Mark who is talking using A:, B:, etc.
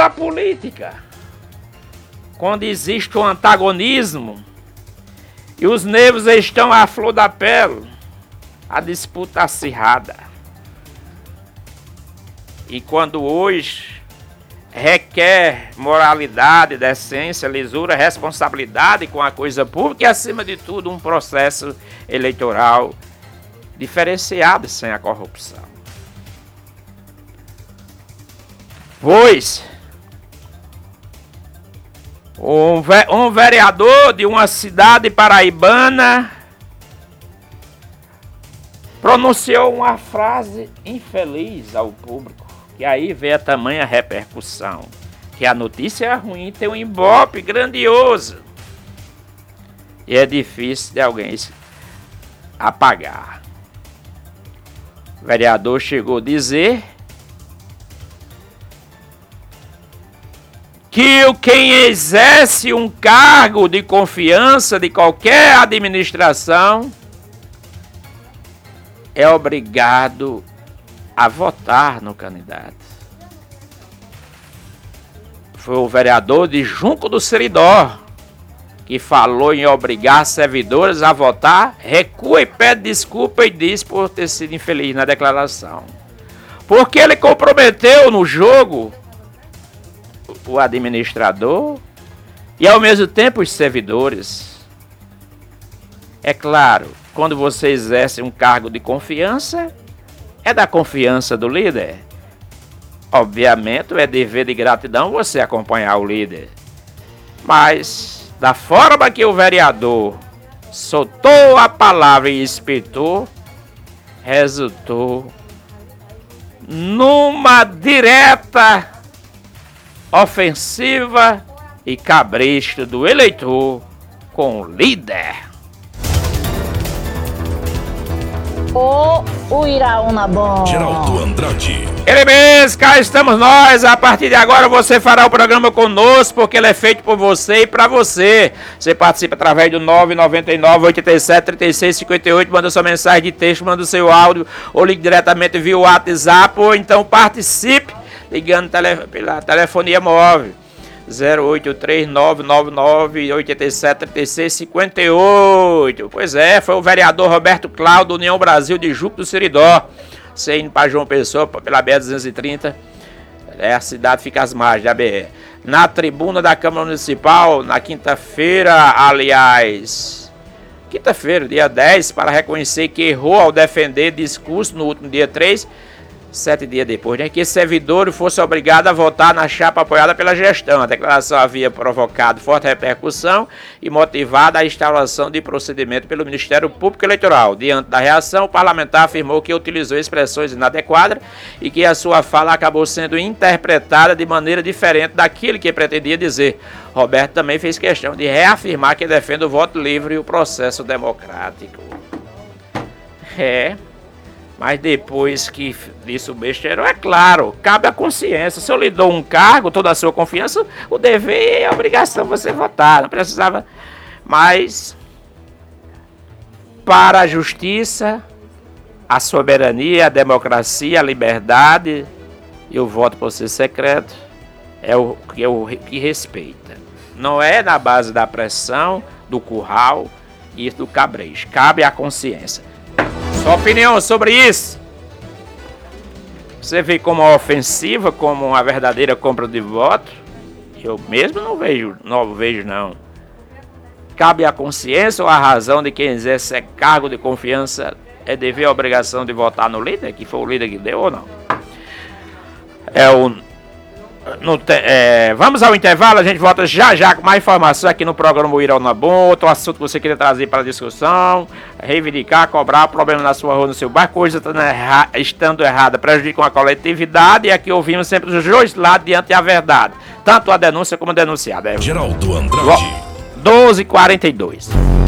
A: da política, quando existe um antagonismo e os nervos estão à flor da pele, a disputa acirrada. E quando hoje requer moralidade, decência, lisura, responsabilidade com a coisa pública e, acima de tudo, um processo eleitoral diferenciado sem a corrupção. Pois um vereador de uma cidade paraibana pronunciou uma frase infeliz ao público, que aí vê a tamanha repercussão, que a notícia ruim tem um ibope grandioso e é difícil de alguém apagar. O vereador chegou a dizer que quem exerce um cargo de confiança de qualquer administração é obrigado a votar no candidato. Foi o vereador de Junco do Seridó que falou em obrigar servidores a votar, recua e pede desculpa e diz por ter sido infeliz na declaração. Porque ele comprometeu no jogo o administrador e ao mesmo tempo os servidores. É claro, quando você exerce um cargo de confiança, é da confiança do líder. Obviamente, é dever de gratidão você acompanhar o líder. Mas, da forma que o vereador soltou a palavra e espetou, resultou numa direta ofensiva e cabresto do eleitor com o líder.
B: O Iraúna bom.
C: Geraldo Andrade.
A: Ele mesmo, cá estamos nós. A partir de agora você fará o programa conosco, porque ele é feito por você e para você. Você participa através do 999-87-3658, manda sua mensagem de texto, manda o seu áudio, ou ligue diretamente via WhatsApp, ou então participe ligando pela telefonia móvel 08399873658. Pois é, foi o vereador Roberto Cláudio, União Brasil de Junco do Seridó. Você indo para João Pessoa, pela BR-230, a cidade fica às margens da BR. Na tribuna da Câmara Municipal, na quinta-feira, quinta-feira, dia 10, para reconhecer que errou ao defender discurso no último dia 3, 7 dias depois, que esse servidor fosse obrigado a votar na chapa apoiada pela gestão. A declaração havia provocado forte repercussão e motivado a instauração de procedimento pelo Ministério Público Eleitoral. Diante da reação, o parlamentar afirmou que utilizou expressões inadequadas e que a sua fala acabou sendo interpretada de maneira diferente daquilo que pretendia dizer. Roberto também fez questão de reafirmar que defende o voto livre e o processo democrático. Mas depois que disse o besteiro, é claro, cabe à consciência. Se eu lhe dou um cargo, toda a sua confiança, o dever e a obrigação você votar. Não precisava. Mas, para a justiça, a soberania, a democracia, a liberdade e o voto por ser secreto é o que respeita. Não é na base da pressão, do curral e do cabrejo. Cabe à consciência. Sua opinião sobre isso? Você vê como uma ofensiva, como uma verdadeira compra de voto? Eu mesmo não vejo não. Cabe à consciência ou à razão de quem exerce cargo de confiança é dever e obrigação de votar no líder, que foi o líder que deu ou não? Vamos ao intervalo, a gente volta já com mais informações aqui no programa Iraúna Bom. Outro assunto que você queria trazer para a discussão, reivindicar, cobrar problema na sua rua, no seu bairro, coisa estando errada, prejudicam a coletividade, e aqui ouvimos sempre os dois lados diante da verdade, tanto a denúncia como a denunciada.
C: Geraldo Andrade.
A: 12h42.